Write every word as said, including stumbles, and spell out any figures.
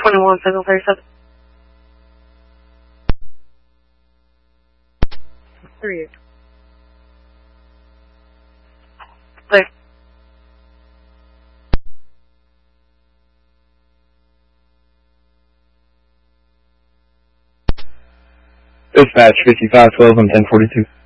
twenty-one, signal thirty-seven. Three. Clear. Dispatch fifty-five twelve, I'm ten forty-two.